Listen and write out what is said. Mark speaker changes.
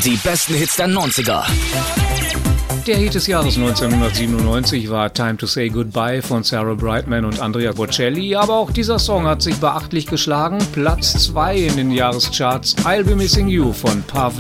Speaker 1: Die besten Hits der 90er.
Speaker 2: Der Hit des Jahres 1997 war Time to Say Goodbye von Sarah Brightman und Andrea Bocelli, aber auch dieser Song hat sich beachtlich geschlagen. Platz 2 in den Jahrescharts, I'll Be Missing You von Puff